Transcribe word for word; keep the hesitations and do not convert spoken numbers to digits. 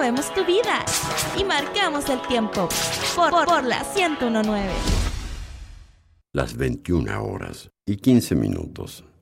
movemos tu vida y marcamos el tiempo por, por, por la ciento uno punto nueve. Las veintiuna horas y quince minutos.